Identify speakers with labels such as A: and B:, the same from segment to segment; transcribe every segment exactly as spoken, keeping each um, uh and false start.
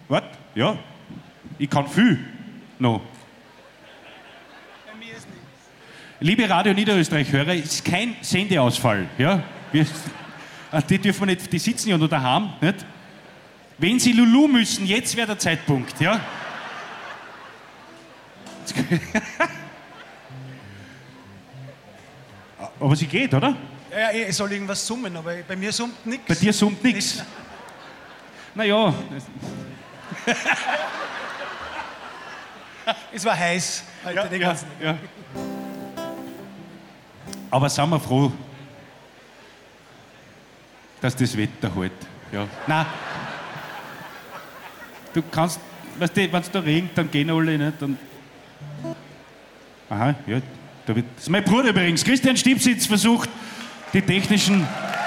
A: Was? Ja. Ich kann viel. No.
B: Bei mir ist nichts.
A: Liebe Radio Niederösterreich-Hörer, es ist kein Sendeausfall. Ja? Wir, die dürfen wir nicht, die sitzen ja nur daheim. Nicht? Wenn Sie Lulu müssen, jetzt wäre der Zeitpunkt. Ja? Aber sie geht, oder?
B: Ja, ja, ich soll irgendwas summen, aber bei mir summt nichts.
A: Bei dir summt nichts. Naja,
B: Es war heiß heute
A: ja,
B: den
A: ja,
B: ganzen
A: ja. Aber sind wir froh, dass das Wetter hält. Ja. Nein. Du kannst, weißt du, wenn es da regnet, dann gehen alle nicht. Und aha, ja. Da wird, das ist mein Bruder übrigens. Christian Stiebsitz versucht, die technischen.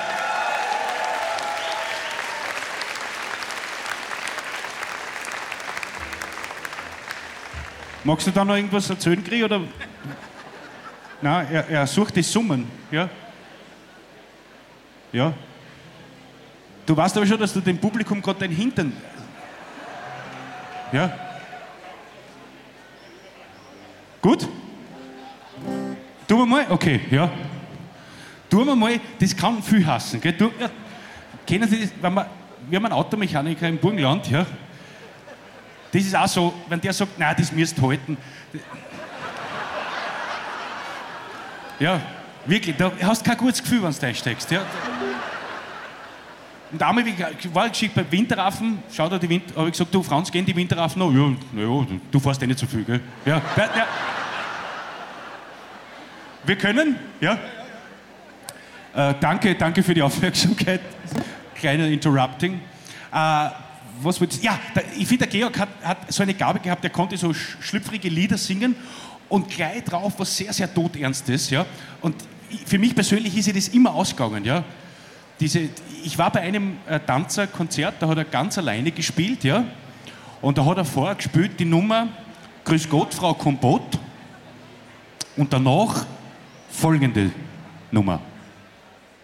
A: Magst du da noch irgendwas erzählen, Kri, oder? Nein, er, er sucht das Summen, ja? Ja. Du weißt aber schon, dass du dem Publikum gerade deinen Hintern... Ja? Gut? Tun wir mal? Okay, ja. Tun wir mal, das kann viel hassen, gell? Du, ja, kennen Sie das, wenn man, wir haben einen Automechaniker im Burgenland, ja? Das ist auch so, wenn der sagt, nein, das müsst ihr halten. Ja, wirklich, da hast du kein gutes Gefühl, wenn du einsteigst. Ja. Und einmal ich war geschickt beim Winteraffen, schau da die Winter, habe ich gesagt, du Franz, gehen die Winteraffen noch? Ja, na ja, du, du fährst eh nicht so viel, gell? Ja, ja, ja. Wir können, ja? Äh, danke, danke für die Aufmerksamkeit. Kleiner Interrupting. Äh, was willst du? Ja, der, ich finde, der Georg hat, hat so eine Gabe gehabt, der konnte so sch- schlüpfrige Lieder singen und gleich drauf was sehr, sehr todernstes, ja. Und ich, für mich persönlich ist ja das immer ausgegangen, ja. Diese, ich war bei einem äh, Tanzerkonzert, da hat er ganz alleine gespielt, ja. Und da hat er vorher gespielt die Nummer Grüß Gott, Frau Kompott. Und danach folgende Nummer.